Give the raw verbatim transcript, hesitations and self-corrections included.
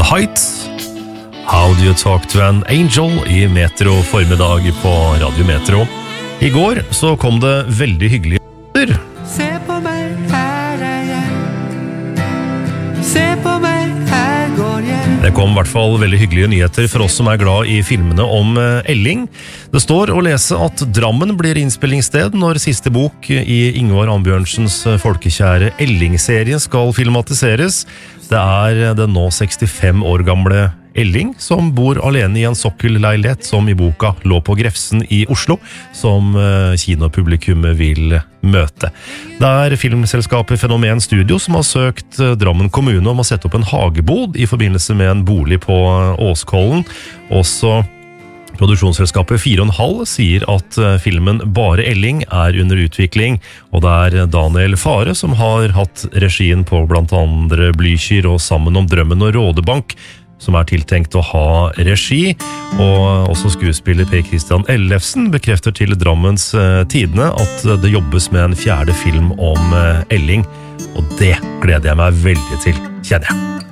Heights. How do you talk to an angel i Metro formiddag på Radio Metro. I går så kom det veldig hyggelige nyheter. Se på meg, her er jeg. Se på meg, her går jeg. Det kom i hvert fall veldig hyggelige nyheter for oss som er glad i filmene om Elling. Det står å lese at Drammen blir innspillingssted når siste bok i Ingvar Ambjørnsens folkekjære Elling-serien skal filmatiseres. Det er den nå sekstifem år gamle Elling som bor alene i en sokkelleilighet som i boka lå på Grefsen i Oslo, som kinopublikummet vil møte. Det er filmselskapet Fenomen Studio som har søkt Drammen kommune om å sette opp en hagebod i forbindelse med en bolig på Åskollen. Også produksjonsselskapet fire og en halv sier at filmen Bare Elling er under utvikling, og det er Daniel Fare som har hatt regien på blant andre Blykjer og Sammen om drømmen og Rådebank, som er tiltenkt å ha regi, og også skuespiller Per Christian Ellefsen bekrefter til Drammens Tidende at det jobbes med en fjerde film om Elling, og det gleder jeg meg veldig til, kjenner jeg.